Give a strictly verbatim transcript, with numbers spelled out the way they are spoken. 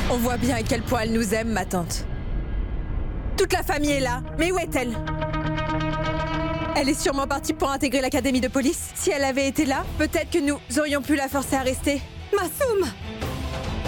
On voit bien à quel point elle nous aime, ma tante. Toute la famille est là, mais où est-elle? Elle est sûrement partie pour intégrer l'académie de police. Si elle avait été là, peut-être que nous aurions pu la forcer à rester. Massoum!